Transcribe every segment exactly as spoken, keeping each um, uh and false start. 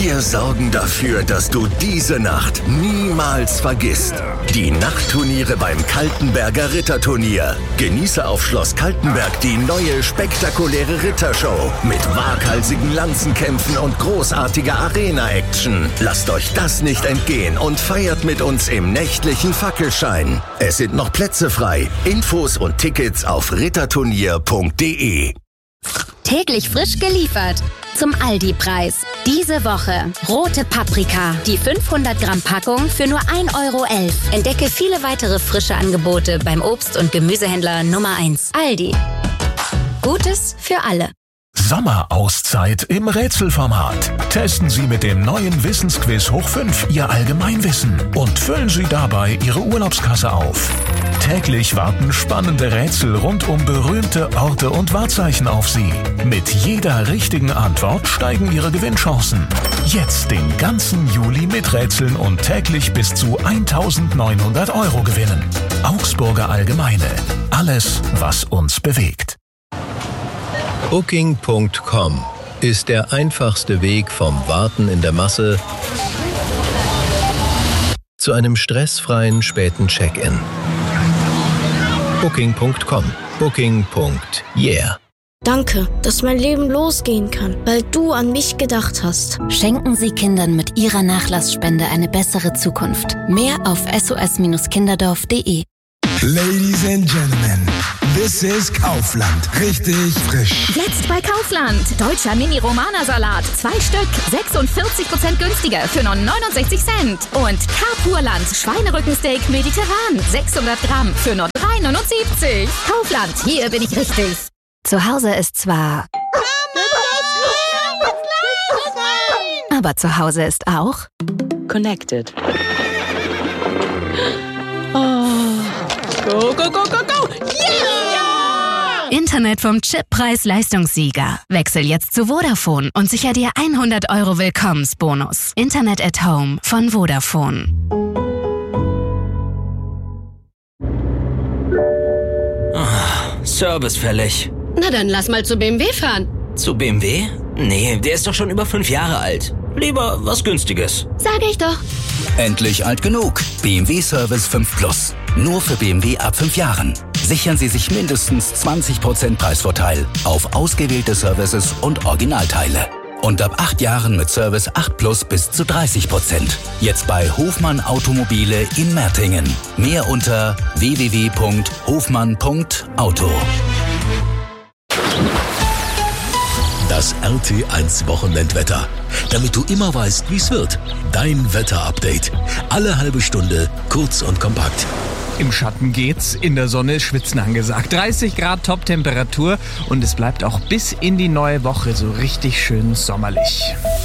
Wir sorgen dafür, dass du diese Nacht niemals vergisst. Die Nachtturniere beim Kaltenberger Ritterturnier. Genieße auf Schloss Kaltenberg die neue spektakuläre Rittershow mit waghalsigen Lanzenkämpfen und großartiger Arena-Action. Lasst euch das nicht entgehen und feiert mit uns im nächtlichen Fackelschein. Es sind noch Plätze frei. Infos und Tickets auf ritterturnier punkt de. Täglich frisch geliefert. Zum Aldi-Preis. Diese Woche rote Paprika. Die fünfhundert Gramm Packung für nur ein Euro elf. Entdecke viele weitere frische Angebote beim Obst- und Gemüsehändler Nummer eins. Aldi. Gutes für alle. Sommerauszeit im Rätselformat. Testen Sie mit dem neuen Wissensquiz Hoch fünf Ihr Allgemeinwissen und füllen Sie dabei Ihre Urlaubskasse auf. Täglich warten spannende Rätsel rund um berühmte Orte und Wahrzeichen auf Sie. Mit jeder richtigen Antwort steigen Ihre Gewinnchancen. Jetzt den ganzen Juli miträtseln und täglich bis zu eintausendneunhundert Euro gewinnen. Augsburger Allgemeine. Alles, was uns bewegt. Booking Punkt com ist der einfachste Weg vom Warten in der Masse zu einem stressfreien späten Check-in. Booking Punkt com. Booking. Yeah. Danke, dass mein Leben losgehen kann, weil du an mich gedacht hast. Schenken Sie Kindern mit Ihrer Nachlassspende eine bessere Zukunft. Mehr auf s o s kinderdorf punkt de. Ladies and Gentlemen, this is Kaufland. Richtig frisch. Jetzt bei Kaufland. Deutscher Mini-Romana-Salat. Zwei Stück. sechsundvierzig Prozent günstiger für nur neunundsechzig Cent. Und Carpurland. Schweinerückensteak mediterran. sechshundert Gramm für nur drei neunundsiebzig. Kaufland. Hier bin ich richtig. Zu Hause ist zwar... Aber zu Hause ist auch... Connected. Oh. Go, go, go, go, go! Yeah! Internet vom Chip Preis-Leistungssieger. Wechsel jetzt zu Vodafone und sicher dir hundert Euro Willkommensbonus. Internet at Home von Vodafone. Oh, Service fällig. Na dann lass mal zu B M W fahren. Zu B M W? Nee, der ist doch schon über fünf Jahre alt. Lieber was Günstiges. Sag ich doch. Endlich alt genug. B M W Service fünf Plus. Nur für B M W ab fünf Jahren. Sichern Sie sich mindestens zwanzig Prozent Preisvorteil auf ausgewählte Services und Originalteile. Und ab acht Jahren mit Service acht Plus bis zu dreißig Prozent. Jetzt bei Hofmann Automobile in Mertingen. Mehr unter w w w punkt hofmann punkt auto. Das R T eins Wochenendwetter. Damit du immer weißt, wie es wird. Dein Wetterupdate. Alle halbe Stunde, kurz und kompakt. Im Schatten geht's, in der Sonne ist Schwitzen angesagt. dreißig Grad Top-Temperatur und es bleibt auch bis in die neue Woche so richtig schön sommerlich.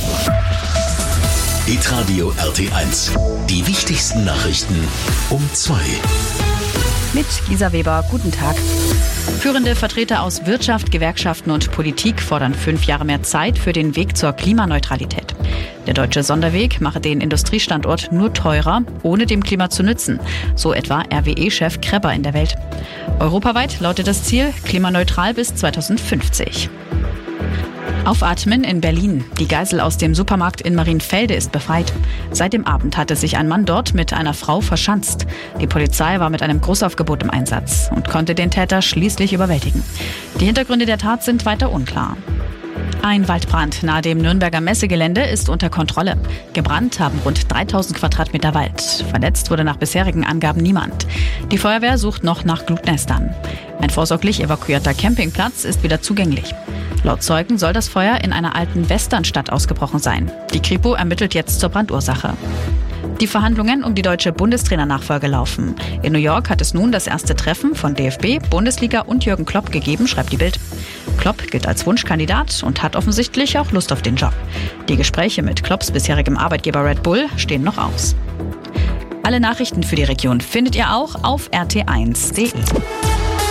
Hitradio R T eins. Die wichtigsten Nachrichten um zwei. Mit Lisa Weber, guten Tag. Führende Vertreter aus Wirtschaft, Gewerkschaften und Politik fordern fünf Jahre mehr Zeit für den Weg zur Klimaneutralität. Der deutsche Sonderweg mache den Industriestandort nur teurer, ohne dem Klima zu nützen. So etwa R W E-Chef Krebber in der Welt. Europaweit lautet das Ziel klimaneutral bis zweitausendfünfzig. Aufatmen in Berlin. Die Geisel aus dem Supermarkt in Marienfelde ist befreit. Seit dem Abend hatte sich ein Mann dort mit einer Frau verschanzt. Die Polizei war mit einem Großaufgebot im Einsatz und konnte den Täter schließlich überwältigen. Die Hintergründe der Tat sind weiter unklar. Ein Waldbrand nahe dem Nürnberger Messegelände ist unter Kontrolle. Gebrannt haben rund dreitausend Quadratmeter Wald. Verletzt wurde nach bisherigen Angaben niemand. Die Feuerwehr sucht noch nach Glutnestern. Ein vorsorglich evakuierter Campingplatz ist wieder zugänglich. Laut Zeugen soll das Feuer in einer alten Westernstadt ausgebrochen sein. Die Kripo ermittelt jetzt zur Brandursache. Die Verhandlungen um die deutsche Bundestrainernachfolge laufen. In New York hat es nun das erste Treffen von D F B, Bundesliga und Jürgen Klopp gegeben, schreibt die Bild. Klopp gilt als Wunschkandidat und hat offensichtlich auch Lust auf den Job. Die Gespräche mit Klopps bisherigem Arbeitgeber Red Bull stehen noch aus. Alle Nachrichten für die Region findet ihr auch auf r t eins punkt de.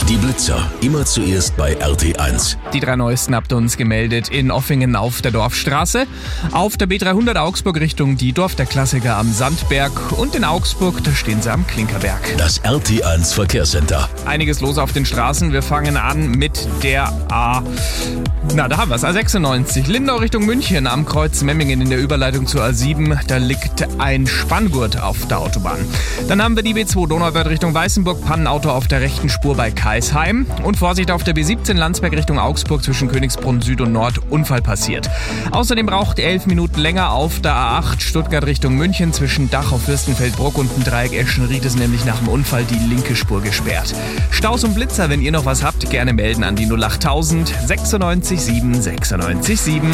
Die Blitzer, immer zuerst bei R T eins. Die drei neuesten habt ihr uns gemeldet in Offingen auf der Dorfstraße, auf der B dreihundert Augsburg Richtung Diedorf, der Klassiker am Sandberg und in Augsburg, da stehen sie am Klinkerberg. Das R T eins Verkehrscenter. Einiges los auf den Straßen. Wir fangen an mit der A... Na, da haben wir es. A sechsundneunzig. Lindau Richtung München am Kreuz Memmingen in der Überleitung zur A sieben. Da liegt ein Spanngurt auf der Autobahn. Dann haben wir die B zwei Donauwörth Richtung Weißenburg. Pannenauto auf der rechten Spur bei Kaisheim. Und Vorsicht auf der B siebzehn Landsberg Richtung Augsburg zwischen Königsbrunn Süd und Nord. Unfall passiert. Außerdem braucht elf Minuten länger auf der A acht Stuttgart Richtung München zwischen Dachau, Fürstenfeldbruck und dem Dreieck Eschenried ist nämlich nach dem Unfall die linke Spur gesperrt. Staus und Blitzer, wenn ihr noch was habt, gerne melden an die null achttausend sechsundneunzig sieben sechsundneunzig sieben.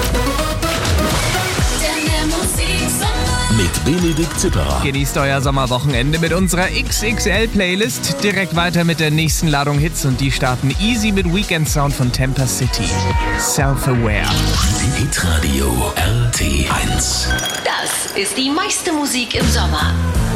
Mit Benedikt Zipperer. Genießt euer Sommerwochenende mit unserer X X L-Playlist. Direkt weiter mit der nächsten Ladung Hits und die starten easy mit Weekend Sound von Tampa City. Self-Aware. Hitradio R T eins. Das ist die meiste Musik im Sommer.